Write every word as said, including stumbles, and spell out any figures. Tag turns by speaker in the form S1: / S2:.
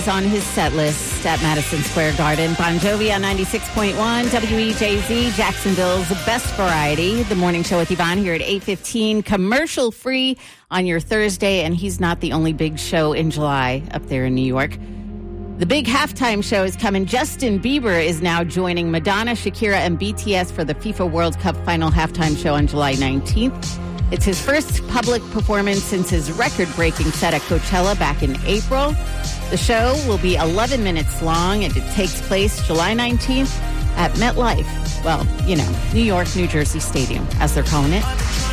S1: On his set list at Madison Square Garden. Bon Jovi on ninety-six point one W E J Z, Jacksonville's best variety. The morning show with Yvonne here at eight fifteen, commercial free on your Thursday. And he's not the only big show in July up there in New York. The big halftime show is coming. Justin Bieber is now joining Madonna, Shakira, and B T S for the FIFA World Cup final halftime show on July nineteenth. It's his first public performance since his record-breaking set at Coachella back in April. The show will be eleven minutes long, and it takes place July nineteenth at MetLife. Well, you know, New York, New Jersey Stadium, as they're calling it.